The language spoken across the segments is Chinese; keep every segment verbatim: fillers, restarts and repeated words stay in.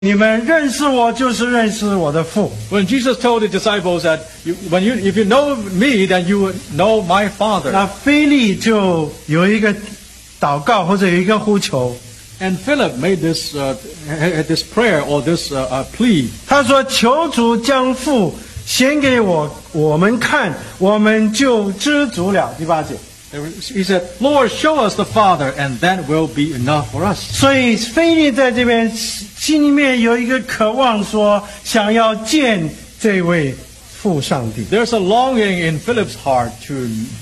你们认识我，就是认识我的父。 When Jesus told the disciples that you, when you, if you know me, then you know my Father. 那腓利就有一个祷告或者有一个呼求， And Philip made this uh, had this prayer or this uh, uh, plea. 他说：“求主将父显给我，我们看，我们就知足了。”第八节。 He said, "Lord, show us the Father, and that will be enough for us." 所以腓利在这边心里面有一个渴望，说想要见这位父上帝。 There's a longing in Philip's heart to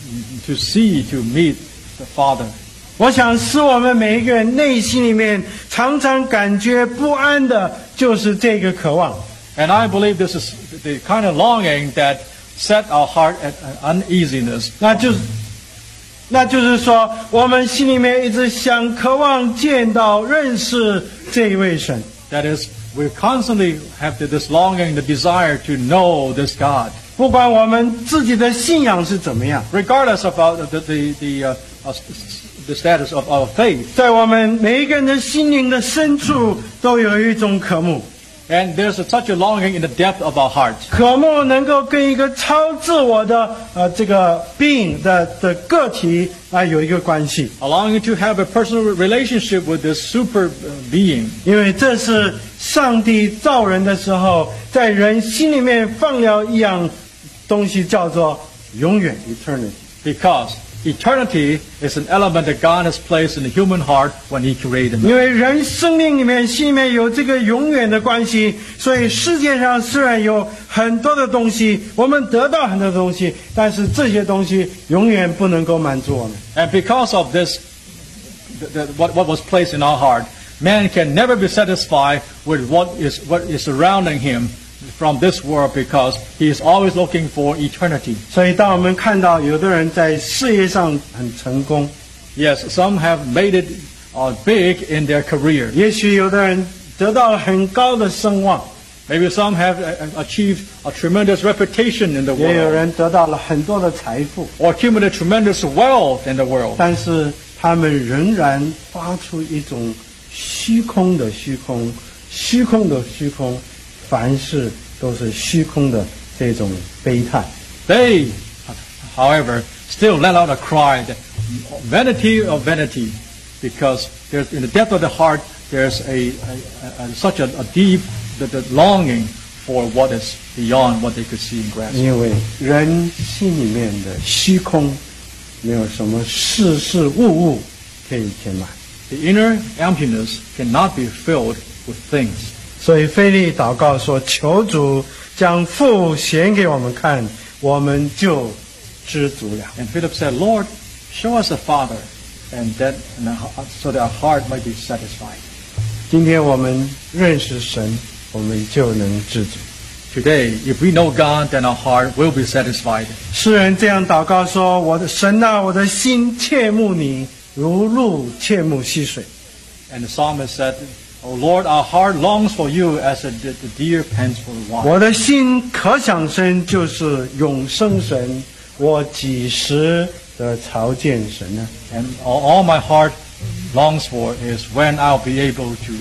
to see, to meet the Father. 我想使我们每一个人内心里面常常感觉不安的，就是这个渴望。 And I believe this is the kind of longing that set our heart at uneasiness. 那就是那就是说，我们心里面一直想、渴望见到、认识这一位神。 That is, we constantly have this longing, the desire to know this God, 不管我们自己的信仰是怎么样， regardless of our, the the the, uh, the status of our faith. 在我们每一个人的心灵的深处，都有一种渴慕。 And there's a, such a longing in the depth of our heart. 渴慕能够跟一个超自我的呃这个 being 的的个体啊有一个关系， A longing to have a personal relationship with this super being. 因为这是上帝造人的时候，在人心里面放了一样东西，叫做永远 eternity。 Because eternity is an element that God has placed in the human heart when He created 因 man. 为人生命里面心里面有这个永远的关系，所以世界上虽然有很多的东西，我们得到很多东西，但是这些东西永远不能够满足我们。 And because of this, the, the, what, what was placed in our heart, man can never be satisfied with what is what is surrounding him from this world, because he is always looking for eternity. 所以当我们看到有的人在事业上很成功， Yes, some have made it uh, big in their career. 也许有的人得到了很高的声望， Maybe some have uh, achieved a tremendous reputation in the 也有 world, 人得到了很多的财富， or accumulated tremendous wealth in the world. 但是他们仍然发出一种虚空的虚空，虚空的虚空，凡事都是虚空的这种悲叹。 They, however, still let out a cry that vanity of vanity, because there's in the depth of the heart there's a, a, a, a such a, a deep the, the longing for what is beyond what they could see and grasp. 因为人心里面的虚空，没有什么事事物物可以填满。 The inner emptiness cannot be filled with things. 所以腓利祷告说：“求主将父显给我们看，我们就知足了。” And Philip said, "Lord, show us the Father, and that and our- so that our heart might be satisfied." 今天我们认识神，我们就能知足。 Today, if we know God, then our heart will be satisfied. 诗人这样祷告说：“我的神啊，我的心切慕你，如鹿切慕溪水。” And the psalmist said, "O Lord, our heart longs for you as a, the, the deer pants for the water." 我的心可想神，就是永生神，我几时的朝见神呢？ And all, all my heart longs for is when I'll be able to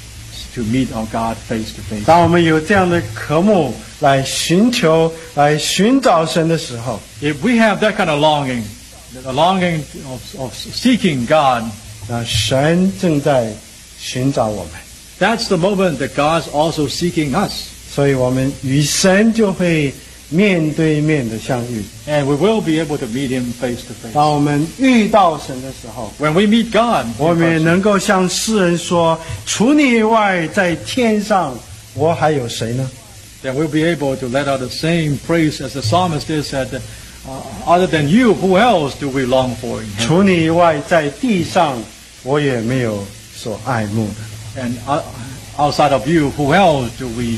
to meet our God face to face. 当我们有这样的渴慕来寻求、来寻找神的时候， If we have that kind of longing, the longing of, of seeking God, 那神正在寻找我们， that's the moment that God's also seeking us. 所以我们与神就会面对面的相遇。 And we will be able to meet Him face to face. 当我们遇到神的时候， When we meet God, 我 in 们也 person, 能够向世人说：除你以外，在天上我还有谁呢？ then we'll be able to let out the same praise as the psalmist did, said, uh, "Other than you, who else do we long for in heaven?" 除你以外，在地上我也没有所爱慕的。 And uh, outside of you, who else do we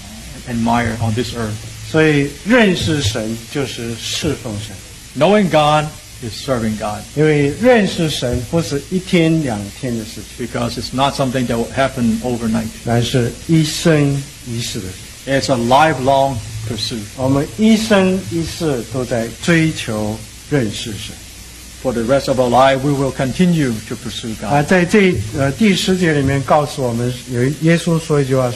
admire on this earth? 所以认识神就是侍奉神， Knowing God is serving God, 因为认识神不是一天两天的事情， because it's not something that will happen overnight. 乃是一生一世的事。 It's a lifelong pursuit. 我们一生一世都在追求认识神。 For the rest of our life, we will continue to pursue 啊， God. 在这呃第十节里面告诉我们，有耶稣说一句话。